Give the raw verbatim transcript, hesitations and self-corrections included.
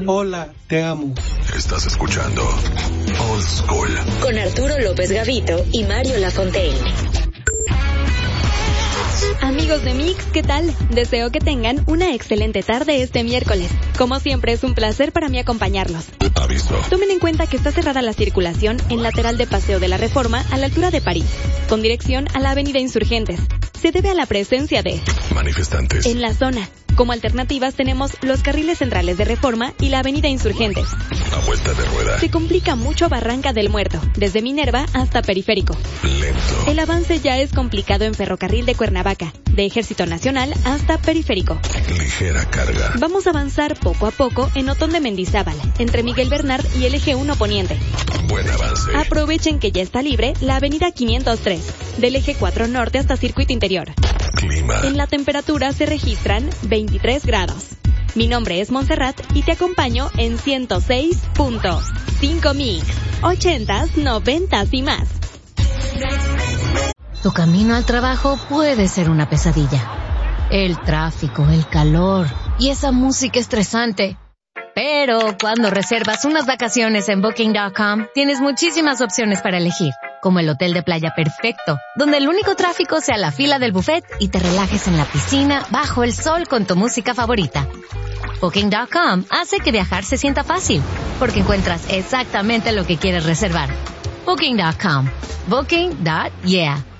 Hola, te amo. Estás escuchando Old School con Arturo López Gavito y Mario Lafontaine. Amigos de Mix, ¿qué tal? Deseo que tengan una excelente tarde este miércoles. Como siempre, es un placer para mí acompañarlos. Aviso. Tomen en cuenta que está cerrada la circulación en lateral de Paseo de la Reforma a la altura de París, con dirección a la avenida Insurgentes. Se debe a la presencia de manifestantes en la zona. Como alternativas tenemos los carriles centrales de Reforma y la avenida Insurgentes. A vuelta de rueda. Se complica mucho Barranca del Muerto, desde Minerva hasta Periférico. Lento. El avance ya es complicado en Ferrocarril de Cuernavaca, de Ejército Nacional hasta Periférico. Ligera carga. Vamos a avanzar poco a poco en Otón de Mendizábal, entre Miguel Bernard y el Eje uno Poniente. Buen avance. Aprovechen que ya está libre la avenida quinientos tres, del Eje cuatro Norte hasta Circuito Interior. Clima. En la temperatura se registran veintitrés grados. Mi nombre es Montserrat y te acompaño en ciento seis punto cinco Mix, ochentas, noventas y más. Tu camino al trabajo puede ser una pesadilla. El tráfico, el calor y esa música estresante. Pero cuando reservas unas vacaciones en Booking punto com, tienes muchísimas opciones para elegir, como el hotel de playa perfecto, donde el único tráfico sea la fila del buffet y te relajes en la piscina bajo el sol con tu música favorita. Booking punto com hace que viajar se sienta fácil, porque encuentras exactamente lo que quieres reservar. Booking punto com. Booking. Yeah.